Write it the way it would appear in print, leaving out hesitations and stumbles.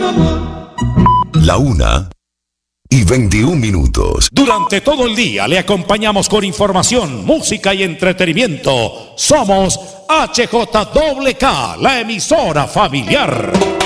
La 1:21. Durante todo el día le acompañamos con información, música y entretenimiento. Somos HJWK, la emisora familiar.